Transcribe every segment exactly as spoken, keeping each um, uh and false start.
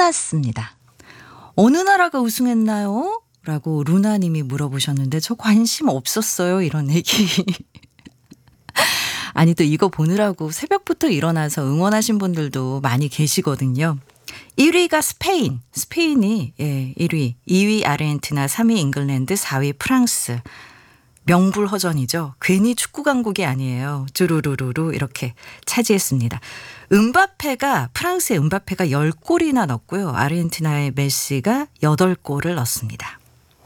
끝났습니다. 어느 나라가 우승했나요? 라고 루나님이 물어보셨는데 저 관심 없었어요. 이런 얘기. 아니 또 이거 보느라고 새벽부터 일어나서 응원하신 분들도 많이 계시거든요. 일 위가 스페인. 스페인이 예, 일 위. 이 위 아르헨티나, 삼 위 잉글랜드, 사 위 프랑스. 명불허전이죠. 괜히 축구 강국이 아니에요. 쭈루루루루 이렇게 차지했습니다. 음바페가 프랑스의 음바페가 열 골이나 넣었고요. 아르헨티나의 메시가 여덟 골을 넣었습니다.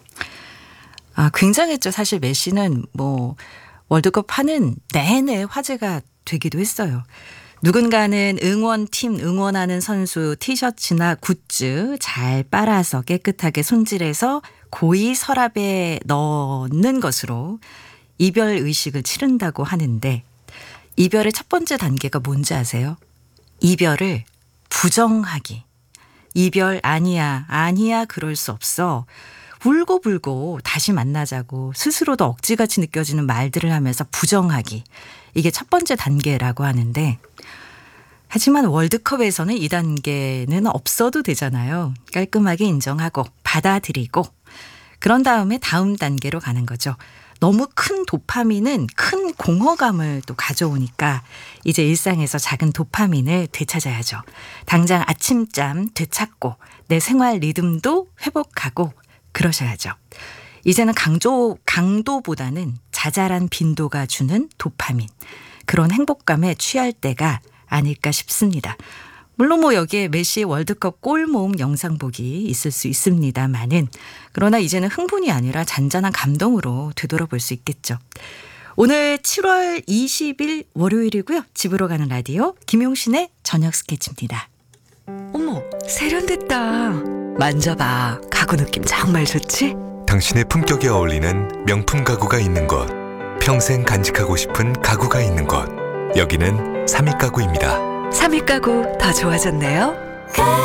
아, 굉장했죠. 사실 메시는 뭐 월드컵 하는 내내 화제가 되기도 했어요. 누군가는 응원팀 응원하는 선수 티셔츠나 굿즈 잘 빨아서 깨끗하게 손질해서 고이 서랍에 넣는 것으로 이별 의식을 치른다고 하는데 이별의 첫 번째 단계가 뭔지 아세요? 이별을 부정하기. 이별 아니야, 아니야, 그럴 수 없어. 울고불고 다시 만나자고 스스로도 억지같이 느껴지는 말들을 하면서 부정하기. 이게 첫 번째 단계라고 하는데 하지만 월드컵에서는 이 단계는 없어도 되잖아요. 깔끔하게 인정하고 받아들이고 그런 다음에 다음 단계로 가는 거죠. 너무 큰 도파민은 큰 공허감을 또 가져오니까 이제 일상에서 작은 도파민을 되찾아야죠. 당장 아침잠 되찾고 내 생활 리듬도 회복하고 그러셔야죠. 이제는 강조, 강도보다는 자잘한 빈도가 주는 도파민. 그런 행복감에 취할 때가 아닐까 싶습니다. 물론 뭐 여기에 메시의 월드컵 골 모음 영상 보기 있을 수 있습니다만은 그러나 이제는 흥분이 아니라 잔잔한 감동으로 되돌아볼 수 있겠죠. 오늘 칠월 이십일 월요일이고요. 집으로 가는 라디오 김용신의 저녁 스케치입니다. 어머, 세련됐다. 만져봐. 가구 느낌 정말 좋지? 당신의 품격에 어울리는 명품 가구가 있는 곳. 평생 간직하고 싶은 가구가 있는 곳. 여기는 삼익가구입니다. 삼익가구 더 좋아졌네요.